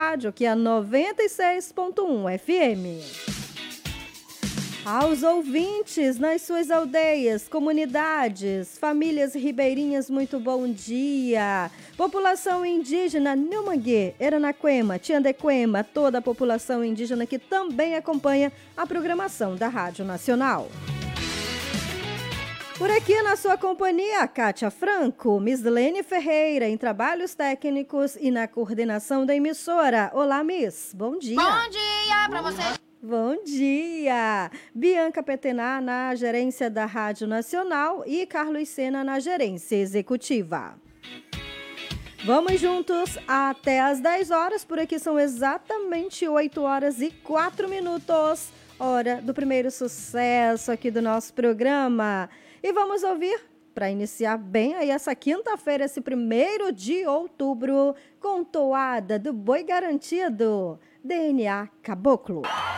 rádio, que é a 96.1 FM. Aos ouvintes nas suas aldeias, comunidades, famílias ribeirinhas, muito bom dia. População indígena Nhumangue, Eranaquema, Tiandequema, toda a população indígena que também acompanha a programação da Rádio Nacional. Por aqui na sua companhia, Kátia Franco, Mislene Ferreira, em trabalhos técnicos e na coordenação da emissora. Olá, Miss. Bom dia. Bom dia para você. Bom dia! Bianca Petená na gerência da Rádio Nacional e Carlos Sena na gerência executiva. Vamos juntos até às 10 horas, por aqui são exatamente 8 horas e 4 minutos, hora do primeiro sucesso aqui do nosso programa. E vamos ouvir, para iniciar bem aí essa quinta-feira, esse 1º de outubro, com toada do Boi Garantido, DNA Caboclo.